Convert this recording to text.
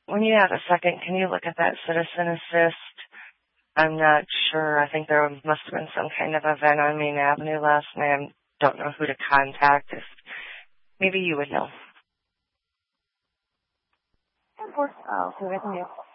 When you have a second, can you look at that Citizen Assist? I'm not sure. I think there must have been some kind of event on Main Avenue last night. I don't know who to contact. If maybe you would know. Of course. I'll see what I can do.